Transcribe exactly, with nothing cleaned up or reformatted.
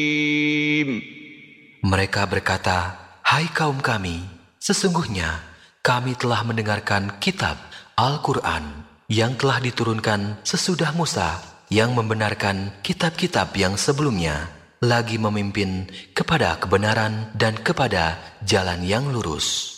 Mereka berkata, "Hai kaum kami, sesungguhnya kami telah mendengarkan kitab Al-Quran yang telah diturunkan sesudah Musa, yang membenarkan kitab-kitab yang sebelumnya, lagi memimpin kepada kebenaran dan kepada jalan yang lurus."